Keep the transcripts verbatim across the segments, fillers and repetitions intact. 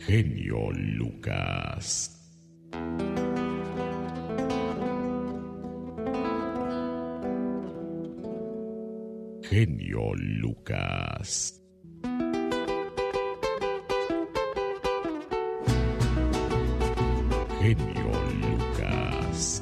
genio Lucas. Genio Lucas. Genio Lucas.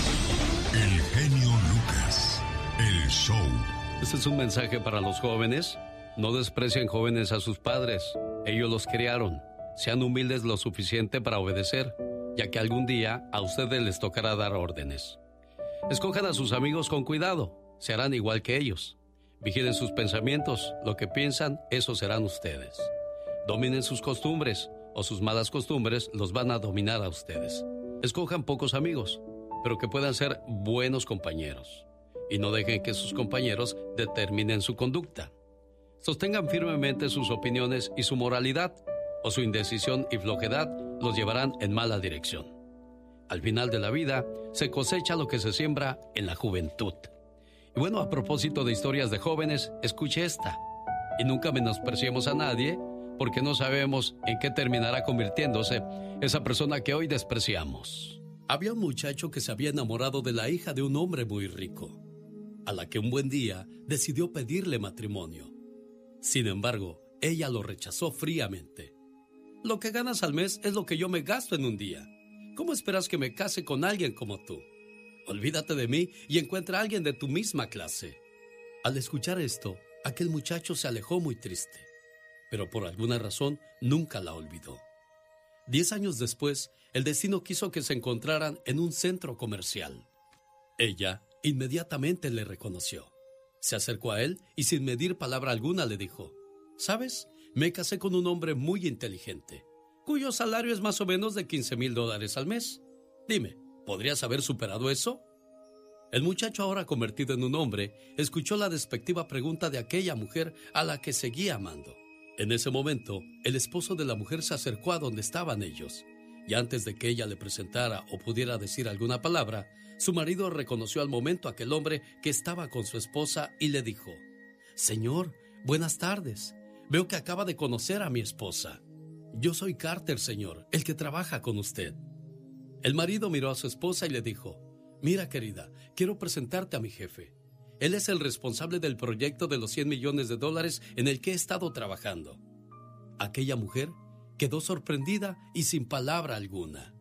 El genio Lucas. El show. Este es un mensaje para los jóvenes. No desprecien, jóvenes, a sus padres. Ellos los criaron. Sean humildes lo suficiente para obedecer, ya que algún día a ustedes les tocará dar órdenes. Escojan a sus amigos con cuidado. Se harán igual que ellos. Vigilen sus pensamientos. Lo que piensan, eso serán ustedes. Dominen sus costumbres, o sus malas costumbres los van a dominar a ustedes. Escojan pocos amigos, pero que puedan ser buenos compañeros. Y no dejen que sus compañeros determinen su conducta. Sostengan firmemente sus opiniones y su moralidad, o su indecisión y flojedad los llevarán en mala dirección. Al final de la vida, se cosecha lo que se siembra en la juventud. Y bueno, a propósito de historias de jóvenes, escuche esta. Y nunca menospreciemos a nadie, porque no sabemos en qué terminará convirtiéndose esa persona que hoy despreciamos. Había un muchacho que se había enamorado de la hija de un hombre muy rico, a la que un buen día decidió pedirle matrimonio. Sin embargo, ella lo rechazó fríamente. Lo que ganas al mes es lo que yo me gasto en un día. ¿Cómo esperas que me case con alguien como tú? Olvídate de mí y encuentra a alguien de tu misma clase. Al escuchar esto, aquel muchacho se alejó muy triste, pero por alguna razón nunca la olvidó. Diez años después, el destino quiso que se encontraran en un centro comercial. Ella inmediatamente le reconoció. Se acercó a él y sin medir palabra alguna le dijo: ¿sabes? Me casé con un hombre muy inteligente, cuyo salario es más o menos de quince mil dólares al mes. Dime, ¿podrías haber superado eso? El muchacho, ahora convertido en un hombre, escuchó la despectiva pregunta de aquella mujer a la que seguía amando. En ese momento, el esposo de la mujer se acercó a donde estaban ellos, y antes de que ella le presentara o pudiera decir alguna palabra, su marido reconoció al momento a aquel hombre que estaba con su esposa y le dijo: Señor, buenas tardes. Veo que acaba de conocer a mi esposa. Yo soy Carter, señor, el que trabaja con usted. El marido miró a su esposa y le dijo: mira, querida, quiero presentarte a mi jefe. Él es el responsable del proyecto de los cien millones de dólares en el que he estado trabajando. Aquella mujer quedó sorprendida y sin palabra alguna.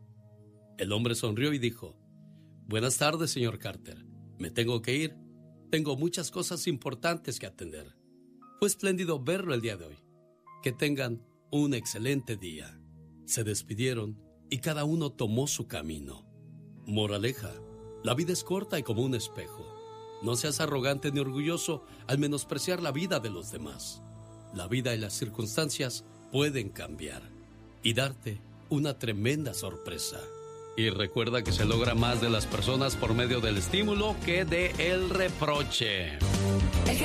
El hombre sonrió y dijo: buenas tardes, señor Carter. Me tengo que ir. Tengo muchas cosas importantes que atender. Fue espléndido verlo el día de hoy. Que tengan un excelente día. Se despidieron y cada uno tomó su camino. Moraleja: la vida es corta y como un espejo. No seas arrogante ni orgulloso al menospreciar la vida de los demás. La vida y las circunstancias pueden cambiar y darte una tremenda sorpresa. Y recuerda que se logra más de las personas por medio del estímulo que de el reproche.